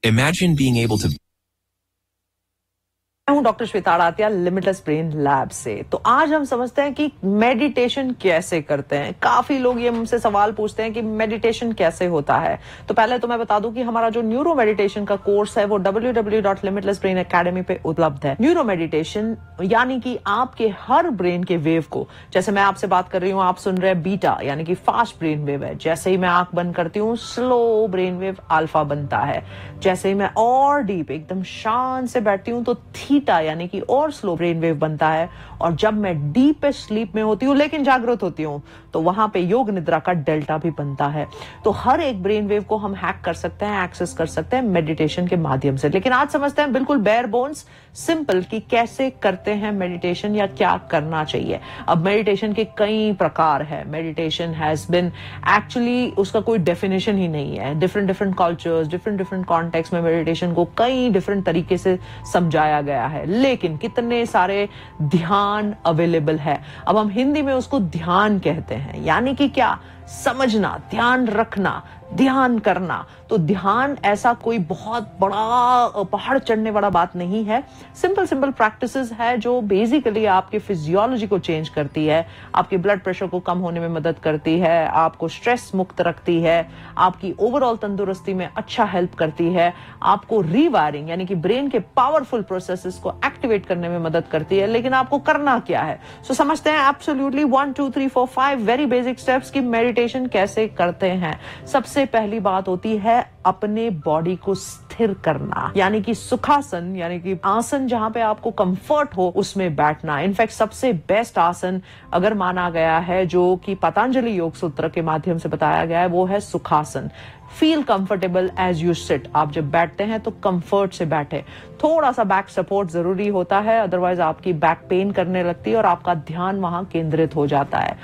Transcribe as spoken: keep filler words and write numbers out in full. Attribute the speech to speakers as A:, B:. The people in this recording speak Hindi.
A: Imagine being able to
B: मैं हूं doctor Shweta आड़ात्या limitless brain lab से। तो आज हम समझते हैं कि मेडिटेशन कैसे करते हैं। काफी लोग ये मुझसे सवाल पूछते हैं कि मेडिटेशन कैसे होता है। तो पहले तो मैं बता दूं कि हमारा जो न्यूरो मेडिटेशन का कोर्स है वो W W W dot limitless brain academy पे उपलब्ध है। न्यूरो मेडिटेशन यानी कि आपके हर ब्रेन के वेव को, जैसे मैं आपसे बात कर रही हूँ, आप सुन रहे हैं बीटा यानी कि फास्ट ब्रेन वेव है। जैसे ही मैं आंख बंद करती हूँ स्लो ब्रेन वेव अल्फा बनता है। जैसे ही मैं और डीप एकदम शांत से बैठती हूँ तो थीटा यानी कि और स्लो ब्रेन वेव बनता है। और जब मैं डीपेस्ट स्लीप में होती हूँ लेकिन जागृत होती हूँ तो वहां पे योग निद्रा का डेल्टा भी बनता है। तो हर एक ब्रेन वेव को हम हैक कर सकते हैं, एक्सेस कर सकते हैं मेडिटेशन के माध्यम से। लेकिन आज समझते हैं बिल्कुल बेयर बोन्स सिंपल कि कैसे करते हैं मेडिटेशन या क्या करना चाहिए। अब मेडिटेशन के कई प्रकार है। मेडिटेशन हैज बिन एक्चुअली उसका कोई डेफिनेशन ही नहीं है। Different different cultures, different different context में मेडिटेशन को कई डिफरेंट तरीके से समझाया गया है। लेकिन कितने सारे ध्यान अवेलेबल है। अब हम हिंदी में उसको ध्यान कहते हैं, यानी कि क्या, समझना, ध्यान रखना, ध्यान करना। तो ध्यान ऐसा कोई बहुत बड़ा पहाड़ चढ़ने वाला बात नहीं है। सिंपल सिंपल प्रैक्टिसेस है जो बेसिकली आपके फिजियोलॉजी को चेंज करती है, आपके ब्लड प्रेशर को कम होने में मदद करती है, आपको स्ट्रेस मुक्त रखती है, आपकी ओवरऑल तंदुरुस्ती में अच्छा हेल्प करती है, आपको रीवायरिंग यानी कि ब्रेन के पावरफुल प्रोसेसेस को एक्टिवेट करने में मदद करती है। लेकिन आपको करना क्या है? सो so, समझते हैं absolutely one two three four five very basic steps की मेडिटेशन कैसे करते हैं। सबसे पहली बात होती है अपने बॉडी को स्थिर करना, यानी कि सुखासन यानी कि आसन जहां पे आपको कंफर्ट हो उसमें बैठना। इनफैक्ट सबसे बेस्ट आसन अगर माना गया है जो कि पतंजलि योग सूत्र के माध्यम से बताया गया है वो है सुखासन। Feel comfortable as you sit. आप जब बैठते हैं तो कंफर्ट से बैठे। थोड़ा सा बैक सपोर्ट जरूरी होता है, अदरवाइज आपकी बैक पेन करने लगती है और आपका ध्यान वहां केंद्रित हो जाता है।